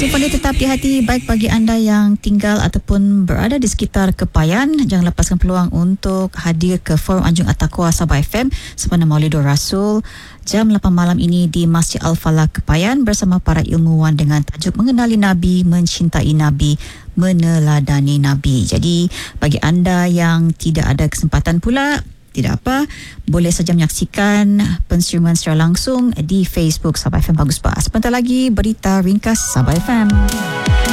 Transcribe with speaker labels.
Speaker 1: Simpan tetap di hati baik bagi anda yang tinggal ataupun berada di sekitar Kepayan. Jangan lepaskan peluang untuk hadir ke Forum Anjung At-Taqwa Sabah FM sempena Maulidur Rasul jam 8 malam ini di Masjid Al-Falah Kepayan bersama para ilmuwan dengan tajuk Mengenali Nabi, Mencintai Nabi, Meneladani Nabi. Jadi bagi anda yang tidak ada kesempatan pula, tidak apa, boleh saja menyaksikan pensiuman secara langsung di Facebook Sabah FM Bagus Bah. Sebentar lagi berita ringkas Sabah FM.